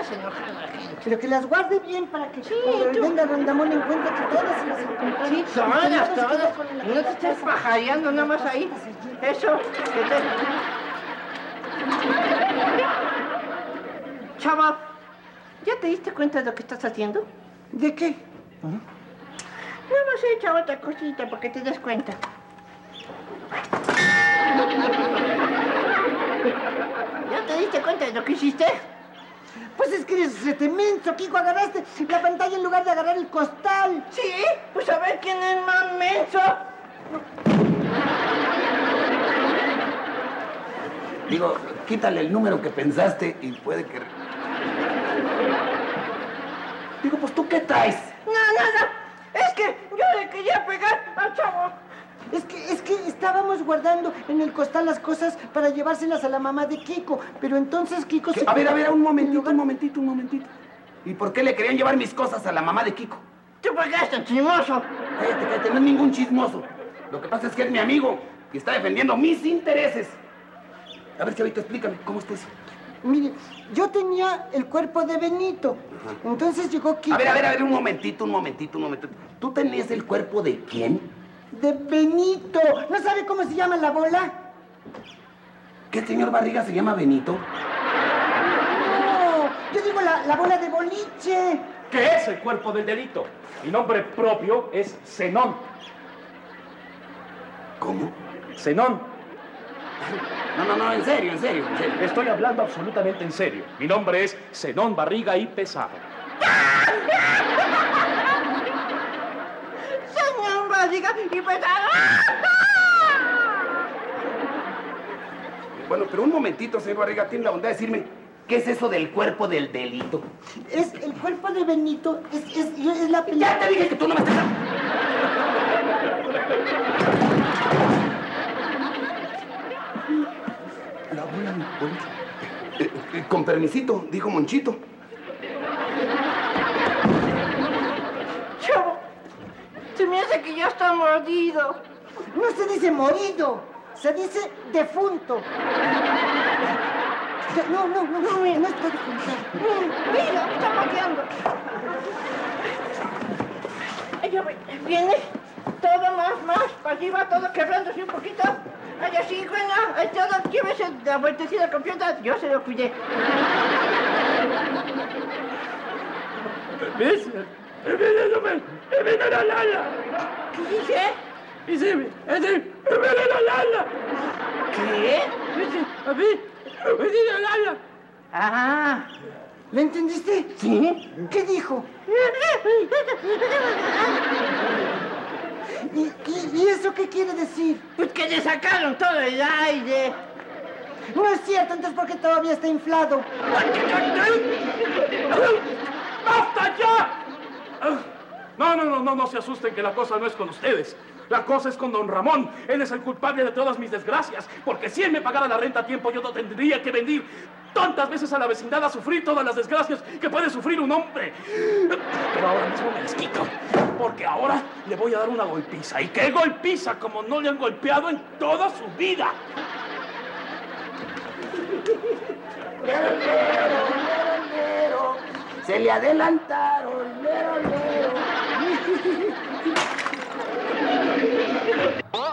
hace enojar a la gente. Pero que las guarde bien para que cuando venga Rondamón encuentre que todas se las encontraron. Sí, todas. No te estés pajareando nada más ahí. Eso. Chavo, ¿ya te diste cuenta de lo que estás haciendo? ¿De qué? Nada más he echado otra cosita para que te des cuenta. ¿Ya te diste cuenta de lo que hiciste? Pues es que eres retemenso, Kiko. Agarraste la pantalla en lugar de agarrar el costal. ¿Sí? Pues a ver quién es más menso. Digo, quítale el número que pensaste y puede que... Digo, pues, ¿tú qué traes? Nada. Es que yo le quería pegar al chavo. Es que estábamos guardando en el costal las cosas para llevárselas a la mamá de Kiko. Pero entonces Kiko se... A ver, un momentito. ¿Y por qué le querían llevar mis cosas a la mamá de Kiko? ¿Tú por qué eres tan chismoso? Cállate, no es ningún chismoso. Lo que pasa es que es mi amigo y está defendiendo mis intereses. A ver, Chavito, explícame, ¿cómo está eso? Mire, yo tenía el cuerpo de Benito. Ajá. Entonces llegó Kiko... A ver, un momentito. ¿Tú tenías el cuerpo de quién? De Benito. ¿No sabe cómo se llama la bola? ¿Qué señor Barriga se llama Benito? No, yo digo la bola de boliche. ¿Qué es el cuerpo del delito? Mi nombre propio es Zenón. ¿Cómo? Zenón. No, en serio. Estoy hablando absolutamente en serio. Mi nombre es Zenón Barriga y Pesado. Zenón Barriga y Pesado. Bueno, pero un momentito, señor Barriga, tiene la bondad de decirme, ¿qué es eso del cuerpo del delito? Es el cuerpo de Benito, es la película. Ya te dije que tú no me estás... La bola, mi bola. Con permisito, dijo Monchito. Chavo, se me hace que ya está mordido. No se dice morido, se dice defunto. No estoy defunto. Mira, está mordiendo. Viene todo más, para arriba, todo quebrándose un poquito. Ay, así, bueno, ahí todo, llévese la vueltecita completa, yo se lo cuidé. ¿Ves? ¡Viene la Lala! ¿Qué dice? ¡Viene la Lala! ¿Qué? ¡Viene la Lala! Ah. ¿Le entendiste? ¿Sí? ¿Qué dijo? ¿Y eso qué quiere decir? Pues que le sacaron todo el aire. No es cierto, entonces ¿por qué todavía está inflado? ¡Basta ya! No se asusten, que la cosa no es con ustedes. La cosa es con don Ramón. Él es el culpable de todas mis desgracias. Porque si él me pagara la renta a tiempo, yo no tendría que venir tantas veces a la vecindad a sufrir todas las desgracias que puede sufrir un hombre. Pero ahora mismo me las quito. Porque ahora le voy a dar una golpiza. ¿Y qué golpiza? Como no le han golpeado en toda su vida. Lero. Se le adelantaron. Lero.